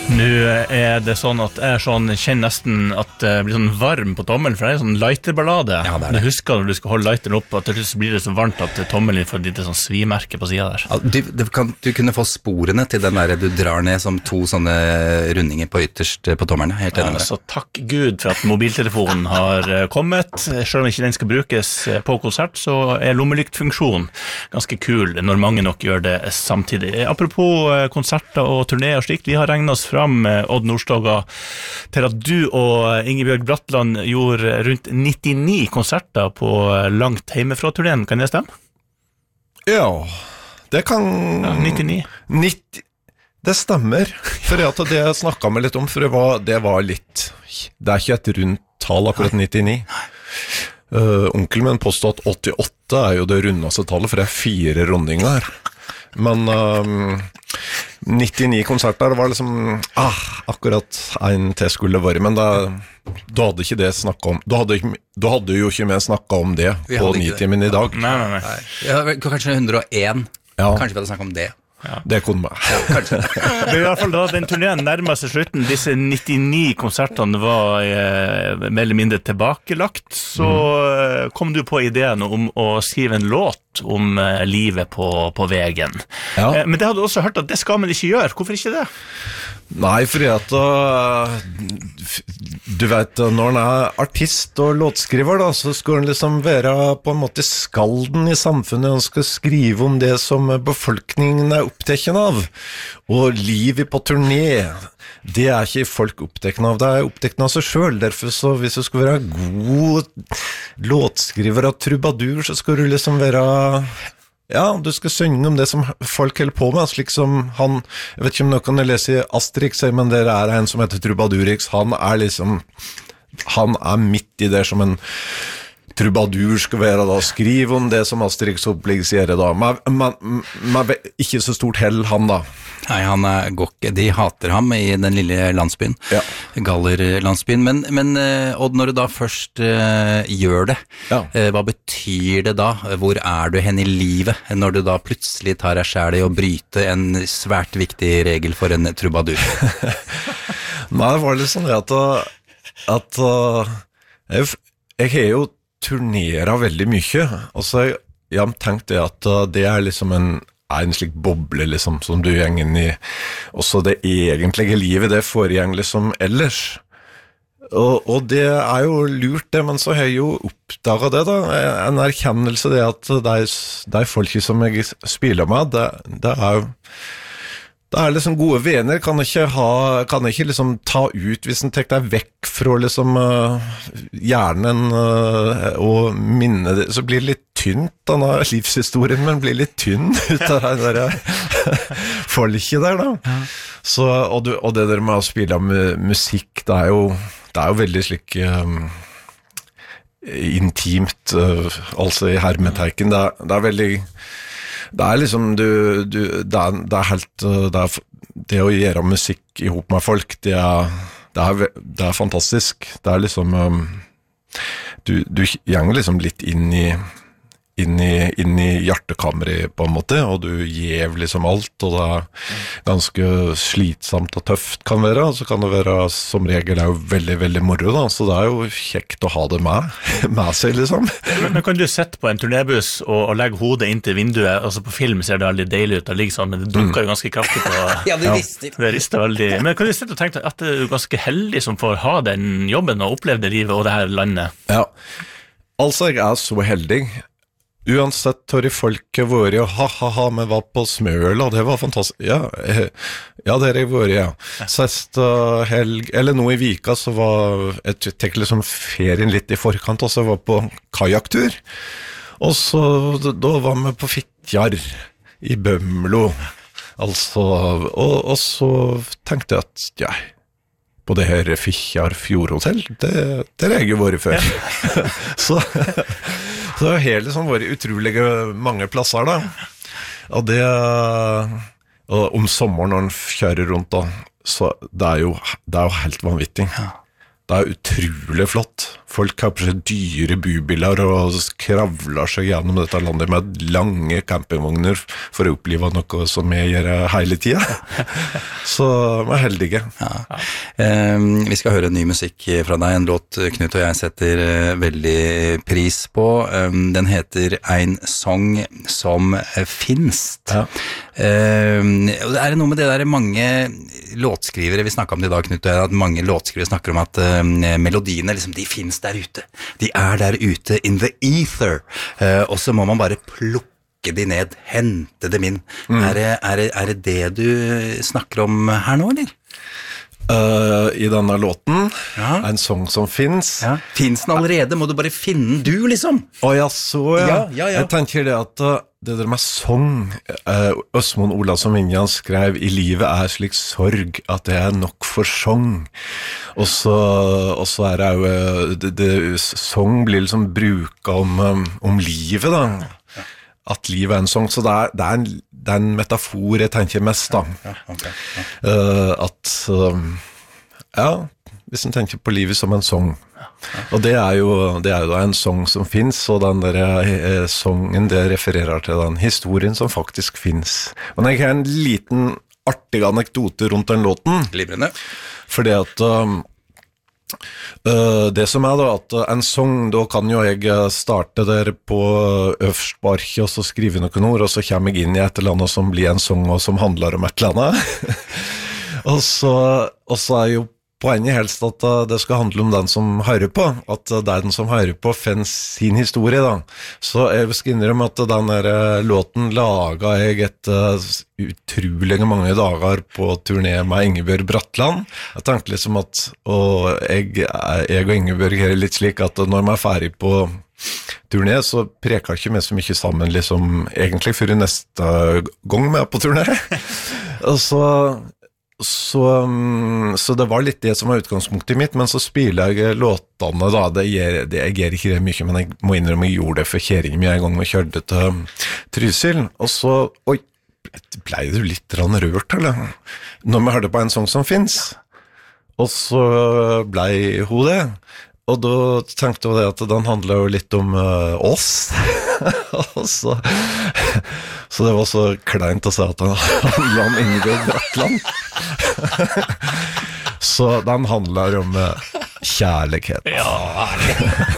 Nå det sånn at jeg kjenner nesten at det blir sånn varm på tommelen, for det sånn lighterballade. Ja, det. Du husker når du skal holde lighteren opp, at det blir det så varmt at tommelen får et lite sånn svimerke på siden der. Ja, du kunne få sporene til den der du drar ned som to sånne rundinger på ytterst på tommelen. Helt enig med det. Så takk Gud for at mobiltelefonen har kommet. Selv om ikke den skal brukes på konsert, så lommelyktfunksjon ganske kul når mange nok gjør det samtidig. Apropos konserter og turné og slikt, vi har regnet oss fram Odd Nordstoga til at du og Ingebjørg Bratland gjorde rundt 99 konserter på langt hjemmefra-turneen, kan det stemme? Ja, det kan... Ja, 99. Det stemmer, for at det jeg snakket med litt om, for det var litt... Det ikke et rundt tall, akkurat 99. Onkelen min påstod at 88 jo det rundeste tallet, for det 4 rundinger. Men 99 konserter, det var liksom akkurat en til skulle være, men da hadde ikke det snakket om da hadde jo ikke vi snakket om det på 9-timen i dag. Nei. Ja, kanskje 101. Ja. Kanskje vi hadde snakket om det. Ja. Det kunne vi. Ja, kanskje. Men i hvert fall da den turneen nærmest til slutten, disse 99 konsertene var mer eller mindre tilbakelagt, så kom du på ideen om å skrive en låt om livet på veien. Ja. Men det hadde du også hørt at det skal man ikke gjøre. Hvorfor ikke det? Nei, fordi at du vet, når han artist og låtskriver da, så skal han liksom være på en måte skalden i samfunnet. Han skal skrive om det som befolkningen opptatt av. Og livet på turné, det ikke folk opptatt av. Det opptatt av seg selv. Derfor så, hvis du skal være god låtskriver og trubadur, så skal du liksom være... Ja, du skal synge om det som folk holder på med, slik som han, jeg vet ikke om noen kan lese Asterix, men det en som heter Trubadurix, han liksom, han midt i det som en trubadur skal være da, skriv om det som Asterix opplegges gjøre da, men ikke så stort hell han da. Nei, han går ikke, de hater ham i den lille landsbyen, ja. Gallerlandsbyen, men Odd, når du da først gjør det, ja. Hva betyr det da? Hvor du hen i livet, når du da plutselig tar deg selv i å bryte en svært viktig regel for en trubadur? Nei, det var litt sånn at jeg har jo turneret veldig mye, og så jeg tenkte at det liksom en slik boble liksom, som du gjenger inn i, og så det egentlige livet, det foregår liksom ellers. Og det jo lurt det, men så har jeg jo oppdaget det da, en erkjennelse det at de folket som jeg spiller med, det jo det liksom gode venner, kan ikke liksom ta ut hvis en tek deg vekk fra liksom hjernen og minne det, så blir det litt tynt, denne livshistorien, men blir litt tynn ut av det der folket der da. Ja. Så, og det der med å spille musikk, det jo veldig slik intimt, altså i hermeteiken, det veldig det liksom det helt det å gjøre musikk i hop med folk det fantastisk det liksom du gjenger liksom litt inn i hjertekammeret på en måte, og du gjev liksom alt, og det ganske slitsomt og tøft kan være, og så kan det være som regel jo veldig, veldig moro da, så det jo kjekt å ha det med seg liksom. Men kan du sette på en turnébuss og legge hodet inn til vinduet, altså på film ser det veldig deilig ut, det ligger sånn, men det dunker jo ganske kraftig på... Ja, det rister. Det rister veldig. Men kan du sette og tenke at du ganske heldig som får ha den jobben og oppleve det livet og det her landet? Ja. Altså, jeg så heldig. Uansett har folket vært og ha-ha-ha, men var på Smøla, det var fantastisk. Ja, det jeg vært, ja. Sest helg, eller nå i Vika, så var jeg tenkt liksom ferien litt i forkant, og så var jeg på kajaktur. Og så, da var vi på Fitjar i Bømlo. Altså, og så tenkte jeg at, ja, på det her Fitjar Fjordhotell, det har jeg jo vært før. Ja. Så det har liksom vært utrolig mange plasser da. Og og om sommeren når den kjører rundt da, så det jo helt vanvittig. Ja. det utrolig flott. Folk har på seg dyre bubiler og kravler seg gjennom dette landet med lange campingvogner for å oppleve noe som vi gjør hele tiden. Så vi heldige. Ja. Vi skal høre ny musikk fra deg, en låt Knut og jeg setter veldig pris på. Den heter «Ein song som finst». Ja. Det noe med det der mange låtskrivere, vi snakket om det i dag, Knut, at mange låtskrivere snakker om at melodiene, liksom, de finnes der ute. De der ute in the ether, og så må man bare plukke de ned, hente dem inn. Det det du snakker om her nå, eller? I denne låten, en sang som finnes. Ja. Finnes den allerede? Må du bare finne den du, liksom? Ja, så ja. Jeg tenker det at det der med sång, Øsmund Olavsson Vinjan skrev «I livet slik sorg at det nok for sång». Og så det jo, sång blir liksom bruket om livet da. At livet en sång, så det en metafor jeg tenker mest da. Hvis en tenker på livet som en sång. Og det jo da en sång som finnes, og den der sången det refererer til den historien som faktisk finnes. Men jeg har en liten artig anekdote rundt den låten. Librende. Fordi at det som da, at en sang, da kan jo jeg starte der på øverstbark og så skrive noen ord, og så kommer jeg inn i et eller annet som blir en sang og som handler om et eller annet. og så jo poenget helst at det skal handle om den som hører på, at det den som hører på finner sin historie da. Så jeg skal innrømme at den der låten laget jeg etter utrolig mange dager på turné med Ingebjørg Bratland. Jeg tenkte liksom at jeg og Ingebjørg litt slik at når man ferdig på turné, så preker ikke vi så mye sammen liksom, egentlig for neste gang vi på turné. Og så det var litt det som var utgangspunktet mitt, men så spiller jeg låtene da, jeg gjør ikke det mye, men jeg må innrømme jeg gjorde det for kjæringen min en gang vi kjørte til Trysil, og så, ble du litt rørt, eller? Når vi hørte på en sang som finnes, og så ble hun det, og da tenkte jeg at den handler jo litt om oss, og så det var så kleint å si at den handler om Ingebjørg Bratland. Så den handler om kjærlighet. Ja,